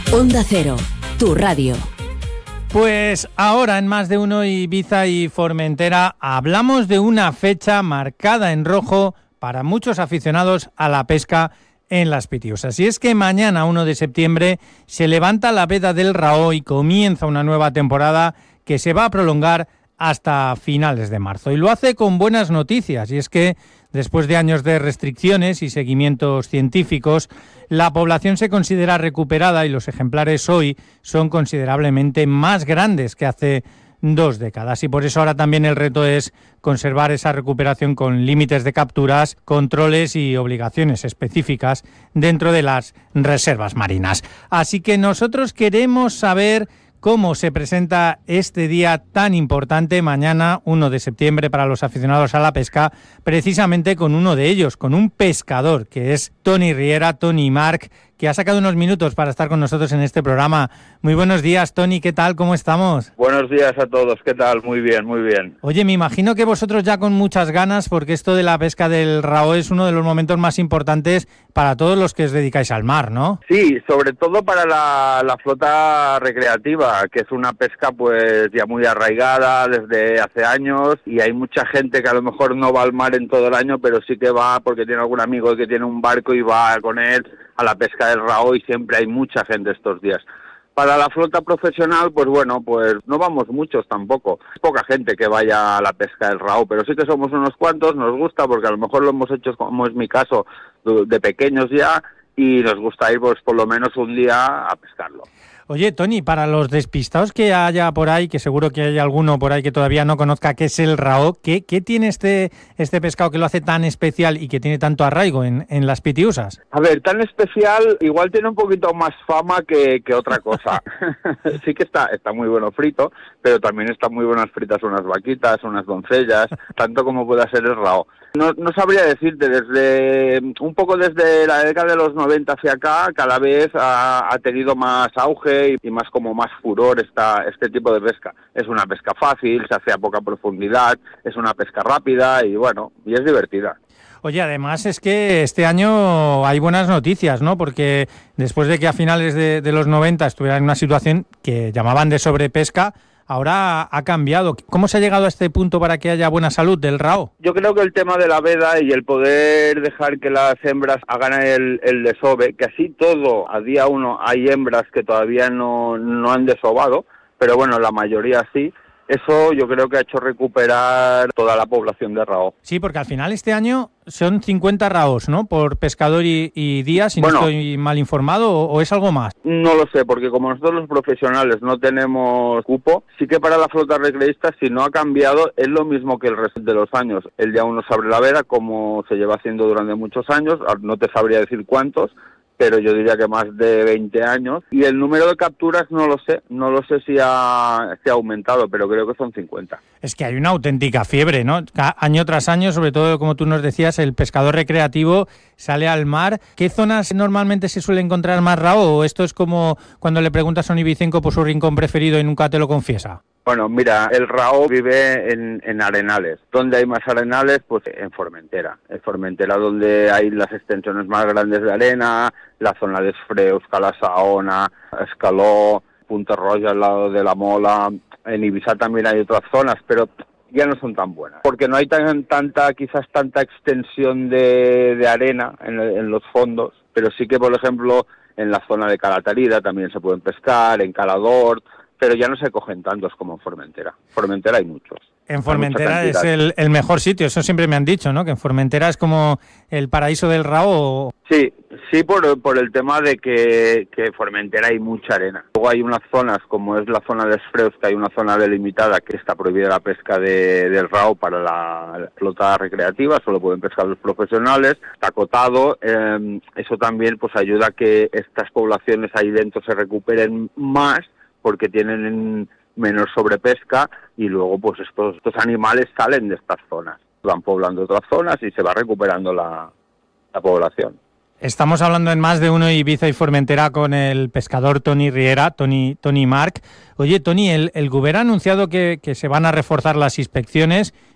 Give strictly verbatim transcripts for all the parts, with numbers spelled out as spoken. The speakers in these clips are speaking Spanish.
Onda Cero, tu radio. Pues ahora en Más de Uno Ibiza y Formentera hablamos de una fecha marcada en rojo para muchos aficionados a la pesca en las Pitiusas. Y es que mañana, uno de septiembre, se levanta la veda del Raó y comienza una nueva temporada que se va a prolongar hasta finales de marzo. Y lo hace con buenas noticias, y es que después de años de restricciones y seguimientos científicos, la población se considera recuperada y los ejemplares hoy son considerablemente más grandes que hace dos décadas. Y por eso ahora también el reto es conservar esa recuperación con límites de capturas, controles y obligaciones específicas dentro de las reservas marinas. Así que nosotros queremos saber cómo se presenta este día tan importante mañana, uno de septiembre, para los aficionados a la pesca, precisamente con uno de ellos, con un pescador, que es Toni Riera, Toni Marc, que ha sacado unos minutos para estar con nosotros en este programa. Muy buenos días, Toni, ¿qué tal? ¿Cómo estamos? Buenos días a todos, ¿qué tal? Muy bien, muy bien. Oye, me imagino que vosotros ya con muchas ganas, porque esto de la pesca del Raó es uno de los momentos más importantes para todos los que os dedicáis al mar, ¿no? Sí, sobre todo para la, la flota recreativa, que es una pesca pues ya muy arraigada desde hace años, y hay mucha gente que a lo mejor no va al mar en todo el año, pero sí que va porque tiene algún amigo que tiene un barco y va con él a la pesca del Raó, y siempre hay mucha gente estos días. Para la flota profesional, pues bueno, pues no vamos muchos tampoco. Es poca gente que vaya a la pesca del Raó, pero sí que somos unos cuantos, nos gusta porque a lo mejor lo hemos hecho, como es mi caso, de pequeños ya, y nos gusta ir pues por lo menos un día a pescarlo. Oye, Toni, para los despistados que haya por ahí, que seguro que hay alguno por ahí que todavía no conozca qué es el Raó, ¿qué, qué tiene este este pescado que lo hace tan especial y que tiene tanto arraigo en, en las Pitiusas? A ver, tan especial, igual tiene un poquito más fama que, que otra cosa. Sí que está está muy bueno frito, pero también están muy buenas fritas unas vaquitas, unas doncellas, tanto como pueda ser el Raó. No, no sabría decirte, desde un poco desde la década de los noventa hacia acá, cada vez ha, ha tenido más auge y más como más furor esta, este tipo de pesca. Es una pesca fácil, se hace a poca profundidad, es una pesca rápida y bueno, y es divertida. Oye, además es que este año hay buenas noticias, ¿no? Porque después de que a finales de, de los noventa estuvieran en una situación que llamaban de sobrepesca, ahora ha cambiado. ¿Cómo se ha llegado a este punto para que haya buena salud del Raó? Yo creo que el tema de la veda y el poder dejar que las hembras hagan el, el desove, que así todo, a día uno hay hembras que todavía no, no han desovado, pero bueno, la mayoría sí. Eso yo creo que ha hecho recuperar toda la población de Raó. Sí, porque al final este año son cincuenta Raós, ¿no? Por pescador y, y día, si bueno, no estoy mal informado, o, o es algo más. No lo sé, porque como nosotros los profesionales no tenemos cupo, sí que para la flota recreísta, si no ha cambiado, es lo mismo que el resto de los años. El día uno se abre la veda, como se lleva haciendo durante muchos años, no te sabría decir cuántos, pero yo diría que más de veinte años, y el número de capturas no lo sé, no lo sé si ha, si ha aumentado, pero creo que son cincuenta. Es que hay una auténtica fiebre, ¿no? Año tras año, sobre todo, como tú nos decías, el pescador recreativo sale al mar. ¿Qué zonas normalmente se suele encontrar más Raó? ¿O esto es como cuando le preguntas a un ibicenco por su rincón preferido y nunca te lo confiesa? Bueno, mira, el Raó vive en, en arenales. ¿Dónde hay más arenales? Pues en Formentera. En Formentera donde hay las extensiones más grandes de arena, la zona de Esfreus, Cala Saona, Escaló, Punta Roja al lado de la Mola. En Ibiza también hay otras zonas, pero ya no son tan buenas. Porque no hay tan, tanta, quizás tanta extensión de, de arena en, en los fondos, pero sí que, por ejemplo, en la zona de Calatarida también se pueden pescar, en Caladort, pero ya no se cogen tantos como en Formentera. Formentera hay muchos. En Formentera es el, el mejor sitio, eso siempre me han dicho, ¿no? Que en Formentera es como el paraíso del Raó. Sí, sí, por, por el tema de que, que Formentera hay mucha arena. Luego hay unas zonas, como es la zona de Esfreus, que hay una zona delimitada que está prohibida la pesca de, del Raó para la, la flota recreativa, solo pueden pescar los profesionales, está acotado, eh, eso también pues ayuda a que estas poblaciones ahí dentro se recuperen más, porque tienen menos sobrepesca y luego pues estos, estos animales salen de estas zonas, van poblando otras zonas y se va recuperando la, la población. Estamos hablando en Más de Uno Ibiza y Formentera con el pescador Toni Riera, Toni, Toni Marc. Oye, Toni, el, el Govern ha anunciado que, que se van a reforzar las inspecciones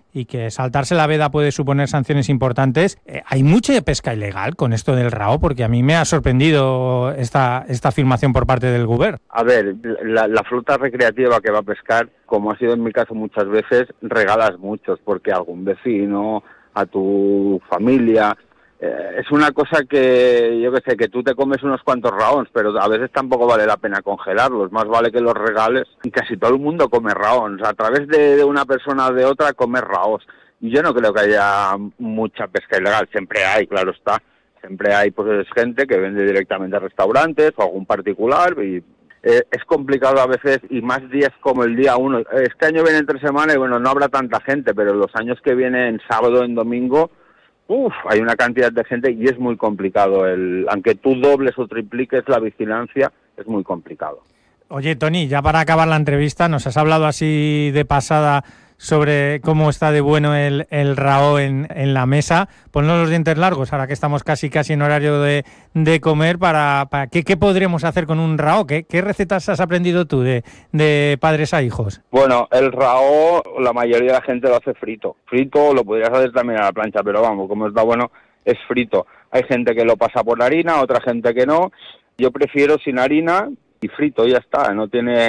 y que saltarse la veda puede suponer sanciones importantes. Eh, ¿Hay mucha pesca ilegal con esto del R A O? Porque a mí me ha sorprendido esta, esta afirmación por parte del Govern. A ver, la, la flota recreativa que va a pescar, como ha sido en mi caso muchas veces, regalas muchos, porque algún vecino, a tu familia... Eh, es una cosa que, yo que sé, que tú te comes unos cuantos raons, pero a veces tampoco vale la pena congelarlos, más vale que los regales. Y casi todo el mundo come raons, a través de, de una persona o de otra comer raos. Y yo no creo que haya mucha pesca ilegal, siempre hay, claro está. Siempre hay pues gente que vende directamente a restaurantes o algún particular y eh, es complicado a veces, y más días como el día uno. Este año viene entre semana y bueno, no habrá tanta gente, pero los años que vienen sábado en domingo, Uf, hay una cantidad de gente y es muy complicado. El, aunque tú dobles o tripliques la vigilancia, es muy complicado. Oye, Tony, ya para acabar la entrevista, nos has hablado así de pasada sobre cómo está de bueno el, el R A O en, en la mesa. Ponnos los dientes largos, ahora que estamos casi casi en horario de, de comer, para, para ¿qué, qué podremos hacer con un R A O? ¿Qué, qué recetas has aprendido tú de, de padres a hijos? Bueno, el R A O, la mayoría de la gente lo hace frito. Frito lo podrías hacer también a la plancha, pero vamos, como está bueno, es frito. Hay gente que lo pasa por harina, otra gente que no. Yo prefiero sin harina y frito, ya está, no tiene